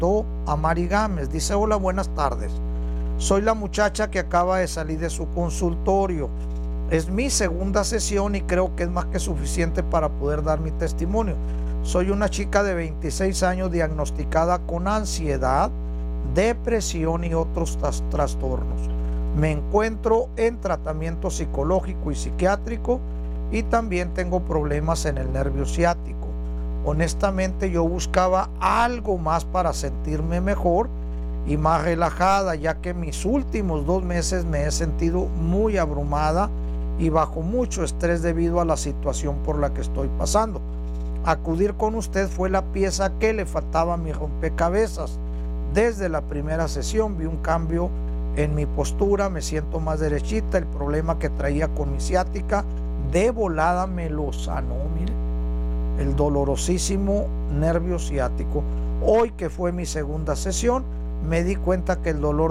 contestó Amari Gámez. Dice: hola, buenas tardes. Soy la muchacha que acaba de salir de su consultorio. Es mi segunda sesión y creo que es más que suficiente para poder dar mi testimonio. Soy una chica de 26 años diagnosticada con ansiedad, depresión y otros trastornos. Me encuentro en tratamiento psicológico y psiquiátrico y también tengo problemas en el nervio ciático. Honestamente, yo buscaba algo más para sentirme mejor y más relajada, ya que mis últimos 2 meses me he sentido muy abrumada y bajo mucho estrés debido a la situación por la que estoy pasando. Acudir con usted fue la pieza que le faltaba a mi rompecabezas. Desde la primera sesión vi un cambio en mi postura, me siento más derechita, el problema que traía con mi ciática de volada me lo sanó, mire, el dolorosísimo nervio ciático. Hoy, que fue mi segunda sesión, me di cuenta que el dolor